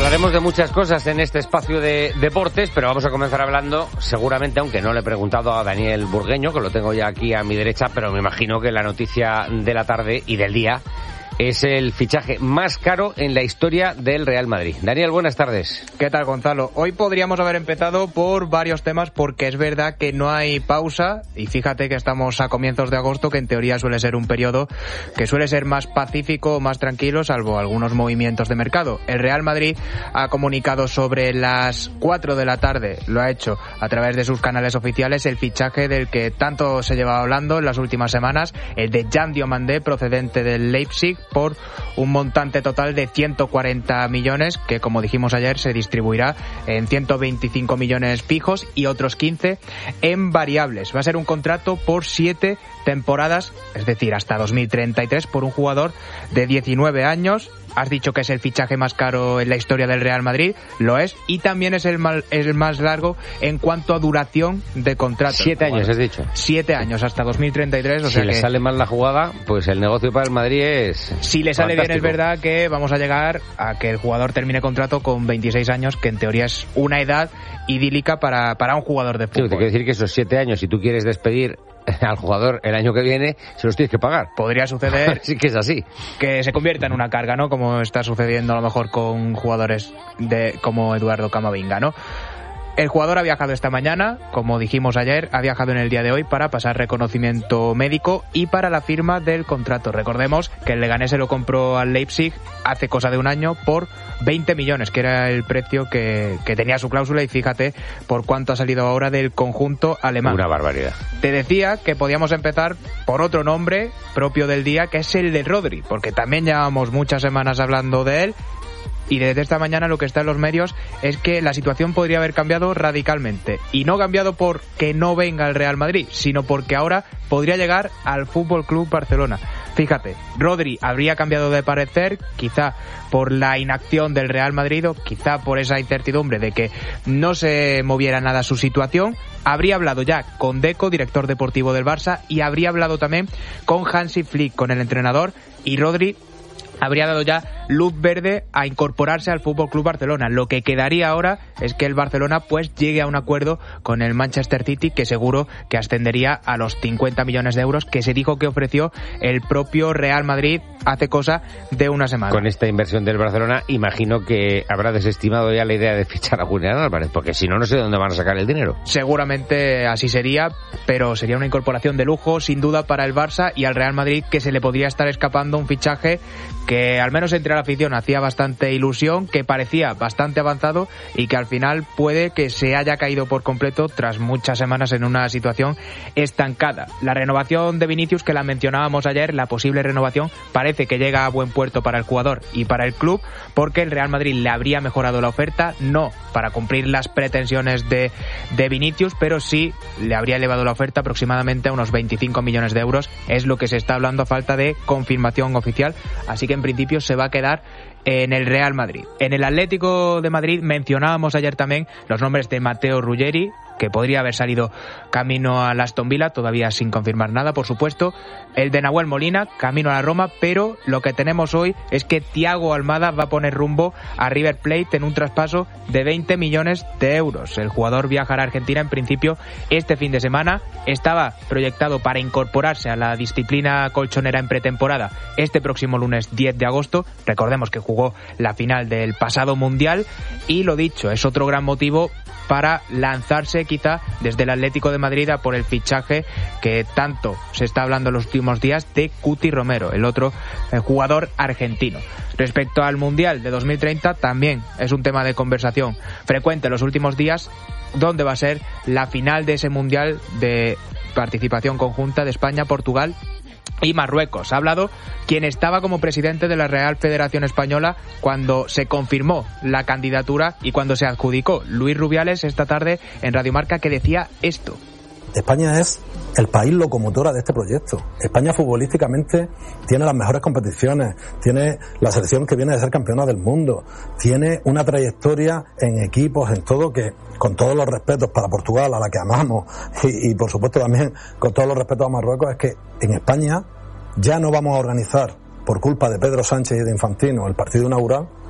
Hablaremos de muchas cosas en este espacio de deportes, pero vamos a comenzar hablando, seguramente, aunque no le he preguntado a Daniel Burgueño, que lo tengo ya aquí a mi derecha, pero me imagino que la noticia de la tarde y del día es el fichaje más caro en la historia del Real Madrid. Daniel, buenas tardes. ¿Qué tal, Gonzalo? Hoy podríamos haber empezado por varios temas, porque es verdad que no hay pausa, y fíjate que estamos a comienzos de agosto, que en teoría suele ser un periodo que suele ser más pacífico, más tranquilo, salvo algunos movimientos de mercado. El Real Madrid ha comunicado sobre las 4 de la tarde, lo ha hecho a través de sus canales oficiales, el fichaje del que tanto se lleva hablando en las últimas semanas, el de Jan Diomandé, procedente del Leipzig, por un montante total de 140 millones, que como dijimos ayer se distribuirá en 125 millones fijos y otros 15 en variables. Va a ser un contrato por 7 temporadas, es decir, hasta 2033, por un jugador de 19 años. Has dicho que es el fichaje más caro en la historia del Real Madrid, lo es, y también es el más largo en cuanto a duración de contrato. 7 años, has dicho. 7 años, hasta 2033. Si le sale mal la jugada, pues el negocio para el Madrid es... Si le sale fantástico. bien, es verdad que vamos a llegar a que el jugador termine contrato con 26 años, que en teoría es una edad idílica para un jugador de fútbol. Sí, te quiero decir que esos 7 años, si tú quieres despedir al jugador el año que viene, se los tienes que pagar. Podría suceder sí que es así, que se convierta en una carga, ¿no? Como está sucediendo a lo mejor con jugadores como Eduardo Camavinga, ¿no? El jugador ha viajado esta mañana, como dijimos ayer, ha viajado en el día de hoy para pasar reconocimiento médico y para la firma del contrato. Recordemos que el Leganés se lo compró al Leipzig hace cosa de un año por 20 millones, que era el precio que tenía su cláusula, y fíjate por cuánto ha salido ahora del conjunto alemán. Una barbaridad. Te decía que podíamos empezar por otro nombre propio del día, que es el de Rodri, porque también llevamos muchas semanas hablando de él. Y desde esta mañana lo que está en los medios es que la situación podría haber cambiado radicalmente. Y no cambiado porque no venga el Real Madrid, sino porque ahora podría llegar al Fútbol Club Barcelona. Fíjate, Rodri habría cambiado de parecer, quizá por la inacción del Real Madrid o quizá por esa incertidumbre de que no se moviera nada su situación. Habría hablado ya con Deco, director deportivo del Barça, y habría hablado también con Hansi Flick, con el entrenador, y Rodri habría dado ya luz verde a incorporarse al Fútbol Club Barcelona. Lo que quedaría ahora es que el Barcelona pues llegue a un acuerdo con el Manchester City, que seguro que ascendería a los 50 millones de euros que se dijo que ofreció el propio Real Madrid hace cosa de una semana. Con esta inversión del Barcelona, imagino que habrá desestimado ya la idea de fichar a Julián Álvarez, porque si no, no sé de dónde van a sacar el dinero. Seguramente así sería, pero sería una incorporación de lujo, sin duda, para el Barça y al Real Madrid, que se le podría estar escapando un fichaje que al menos entre la afición hacía bastante ilusión, que parecía bastante avanzado y que al final puede que se haya caído por completo tras muchas semanas en una situación estancada. La renovación de Vinicius, que la mencionábamos ayer, la posible renovación, parece que llega a buen puerto para el jugador y para el club, porque el Real Madrid le habría mejorado la oferta, no para cumplir las pretensiones de Vinicius, pero sí le habría elevado la oferta aproximadamente a unos 25 millones de euros, es lo que se está hablando a falta de confirmación oficial, así que en principio se va a quedar en el Real Madrid. En el Atlético de Madrid mencionábamos ayer también los nombres de Matteo Ruggeri, que podría haber salido camino al Aston Villa, todavía sin confirmar nada, por supuesto. El de Nahuel Molina, camino a la Roma, pero lo que tenemos hoy es que Thiago Almada va a poner rumbo a River Plate en un traspaso de 20 millones de euros. El jugador viajará a Argentina en principio este fin de semana. Estaba proyectado para incorporarse a la disciplina colchonera en pretemporada este próximo lunes 10 de agosto. Recordemos que jugó la final del pasado Mundial y, lo dicho, es otro gran motivo para lanzarse quizá desde el Atlético de Madrid a por el fichaje que tanto se está hablando en los últimos días de Cuti Romero, el otro jugador argentino. Respecto al Mundial de 2030, también es un tema de conversación frecuente en los últimos días, dónde va a ser la final de ese Mundial de participación conjunta de España, Portugal y Marruecos. Ha hablado quien estaba como presidente de la Real Federación Española cuando se confirmó la candidatura y cuando se adjudicó, Luis Rubiales, esta tarde en Radio Marca, que decía esto. España es el país locomotora de este proyecto. España futbolísticamente tiene las mejores competiciones, tiene la selección que viene de ser campeona del mundo, tiene una trayectoria en equipos, en todo, que con todos los respetos para Portugal, a la que amamos, y por supuesto también con todos los respetos a Marruecos, es que en España ya no vamos a organizar, por culpa de Pedro Sánchez y de Infantino, el partido inaugural,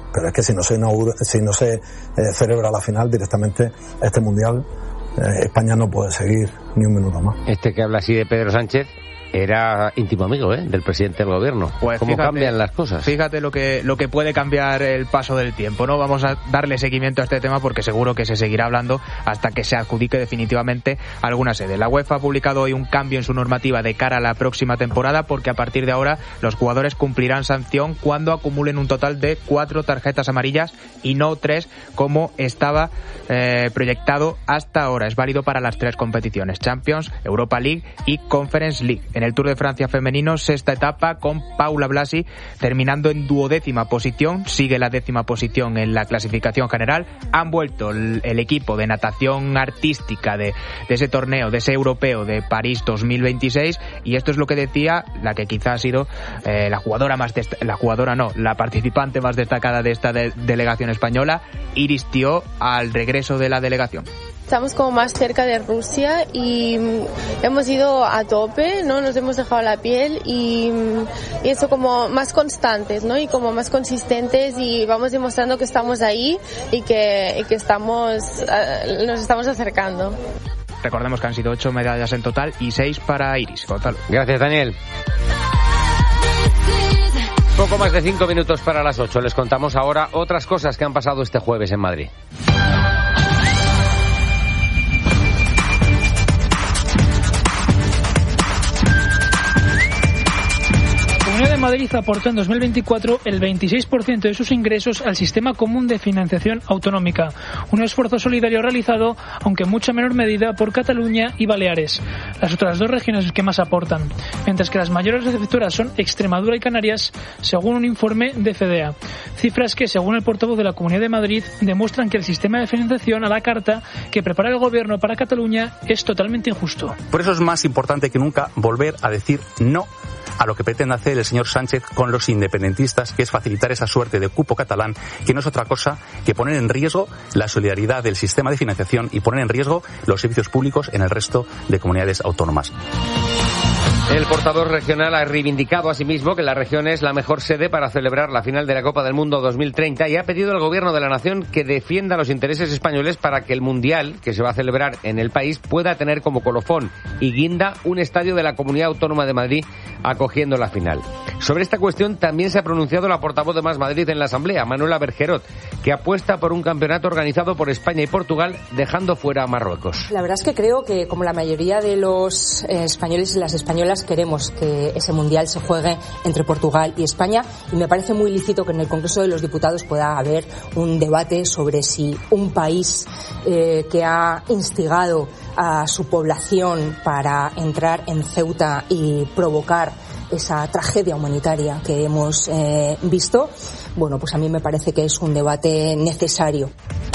pero es que si no se celebra la final directamente, este Mundial, España no puede seguir ni un minuto más. Este que habla así de Pedro Sánchez era íntimo amigo del presidente del gobierno. Pues ¿Cómo fíjate, cambian las cosas? Fíjate lo que puede cambiar el paso del tiempo, ¿no? Vamos a darle seguimiento a este tema porque seguro que se seguirá hablando hasta que se adjudique definitivamente alguna sede. La UEFA ha publicado hoy un cambio en su normativa de cara a la próxima temporada porque a partir de ahora los jugadores cumplirán sanción cuando acumulen un total de 4 tarjetas amarillas y no 3 como estaba proyectado hasta ahora. Es válido para las 3 competiciones: Champions, Europa League y Conference League. En el Tour de Francia femenino, sexta etapa con Paula Blasi terminando en 12ª posición, sigue la 10ª posición en la clasificación general. Han vuelto el equipo de natación artística de ese torneo, de ese europeo de París 2026, y esto es lo que decía la que quizá ha sido la participante más destacada de esta delegación española, Iris Tió, al regreso de la delegación. Estamos como más cerca de Rusia y hemos ido a tope, ¿no? Nos hemos dejado la piel y eso como más constantes, ¿no? Y como más consistentes, y vamos demostrando que estamos ahí y que nos estamos acercando. Recordemos que han sido 8 medallas en total y 6 para Iris. Gonzalo. Gracias, Daniel. Poco más de 5 minutos para las 8. Les contamos ahora otras cosas que han pasado este jueves en Madrid. La Comunidad de Madrid aportó en 2024 el 26% de sus ingresos al Sistema Común de Financiación Autonómica, un esfuerzo solidario realizado, aunque en mucha menor medida, por Cataluña y Baleares, las otras 2 regiones que más aportan, mientras que las mayores receptoras son Extremadura y Canarias, según un informe de FEDEA. Cifras que, según el portavoz de la Comunidad de Madrid, demuestran que el sistema de financiación a la carta que prepara el Gobierno para Cataluña es totalmente injusto. Por eso es más importante que nunca volver a decir no a lo que pretende hacer el señor Sánchez con los independentistas, que es facilitar esa suerte de cupo catalán, que no es otra cosa que poner en riesgo la solidaridad del sistema de financiación y poner en riesgo los servicios públicos en el resto de comunidades autónomas. El portavoz regional ha reivindicado asimismo que la región es la mejor sede para celebrar la final de la Copa del Mundo 2030 y ha pedido al Gobierno de la Nación que defienda los intereses españoles para que el Mundial, que se va a celebrar en el país, pueda tener como colofón y guinda un estadio de la Comunidad Autónoma de Madrid acogiendo la final. Sobre esta cuestión también se ha pronunciado la portavoz de Más Madrid en la Asamblea, Manuela Bergerot, que apuesta por un campeonato organizado por España y Portugal, dejando fuera a Marruecos. La verdad es que creo que, como la mayoría de los españoles y las españolas, queremos que ese Mundial se juegue entre Portugal y España, y me parece muy lícito que en el Congreso de los Diputados pueda haber un debate sobre si un país que ha instigado a su población para entrar en Ceuta y provocar esa tragedia humanitaria que hemos visto, bueno, pues a mí me parece que es un debate necesario.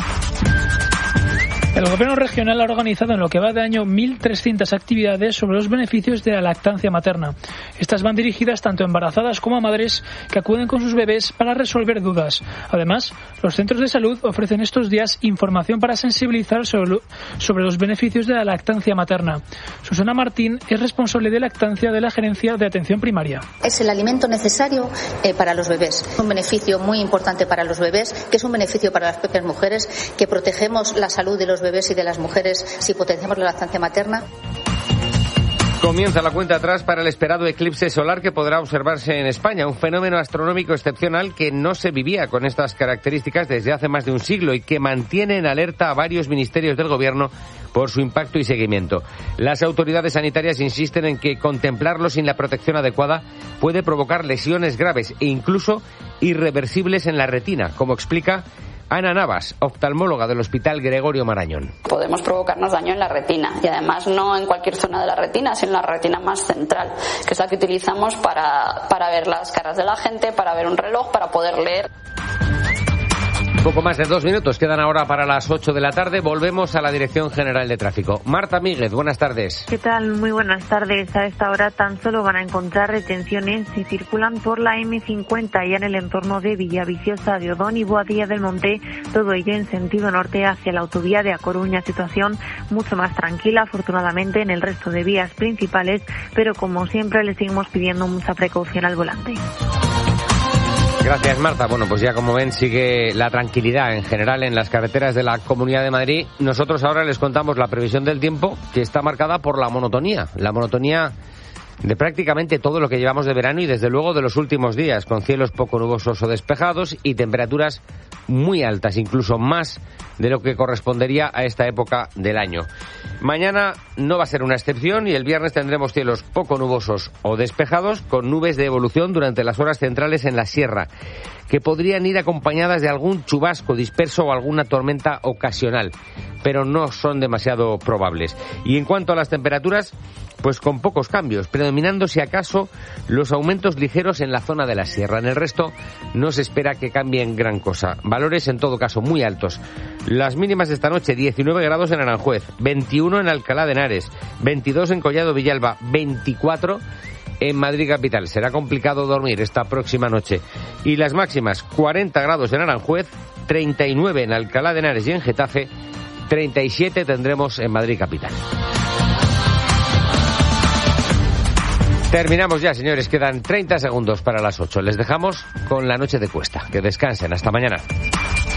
El Gobierno regional ha organizado en lo que va de año 1.300 actividades sobre los beneficios de la lactancia materna. Estas van dirigidas tanto a embarazadas como a madres que acuden con sus bebés para resolver dudas. Además, los centros de salud ofrecen estos días información para sensibilizar sobre los beneficios de la lactancia materna. Susana Martín es responsable de lactancia de la Gerencia de Atención Primaria. Es el alimento necesario para los bebés. Un beneficio muy importante para los bebés, que es un beneficio para las propias mujeres, que protegemos la salud de los bebés y de las mujeres si potenciamos la lactancia materna. Comienza la cuenta atrás para el esperado eclipse solar que podrá observarse en España, un fenómeno astronómico excepcional que no se vivía con estas características desde hace más de un siglo y que mantiene en alerta a varios ministerios del Gobierno por su impacto y seguimiento. Las autoridades sanitarias insisten en que contemplarlo sin la protección adecuada puede provocar lesiones graves e incluso irreversibles en la retina, como explica Ana Navas, oftalmóloga del Hospital Gregorio Marañón. Podemos provocarnos daño en la retina y además no en cualquier zona de la retina, sino en la retina más central, que es la que utilizamos para ver las caras de la gente, para ver un reloj, para poder leer. Poco más de 2 minutos quedan ahora para las 8 de la tarde. Volvemos a la Dirección General de Tráfico. Marta Míguez, buenas tardes. ¿Qué tal? Muy buenas tardes. A esta hora tan solo van a encontrar retenciones si circulan por la M50 y en el entorno de Villaviciosa de Odón y Boadilla del Monte, todo ello en sentido norte hacia la autovía de A Coruña. Situación mucho más tranquila, afortunadamente, en el resto de vías principales, pero como siempre le seguimos pidiendo mucha precaución al volante. Gracias, Marta. Bueno, pues ya como ven, sigue la tranquilidad en general en las carreteras de la Comunidad de Madrid. Nosotros ahora les contamos la previsión del tiempo, que está marcada por la monotonía de prácticamente todo lo que llevamos de verano y desde luego de los últimos días, con cielos poco nubosos o despejados y temperaturas muy altas, incluso más de lo que correspondería a esta época del año. Mañana no va a ser una excepción y el viernes tendremos cielos poco nubosos o despejados con nubes de evolución durante las horas centrales en la sierra, que podrían ir acompañadas de algún chubasco disperso o alguna tormenta ocasional, pero no son demasiado probables. Y en cuanto a las temperaturas, pues con pocos cambios, predominando si acaso los aumentos ligeros en la zona de la sierra. En el resto no se espera que cambien gran cosa. Valores en todo caso muy altos. Las mínimas esta noche, 19 grados en Aranjuez, 21 en Alcalá de Henares, 22 en Collado Villalba, 24 en Madrid capital. Será complicado dormir esta próxima noche. Y las máximas, 40 grados en Aranjuez, 39 en Alcalá de Henares y en Getafe, 37 tendremos en Madrid capital. Terminamos ya, señores. Quedan 30 segundos para las 8. Les dejamos con la noche de Cuesta. Que descansen. Hasta mañana.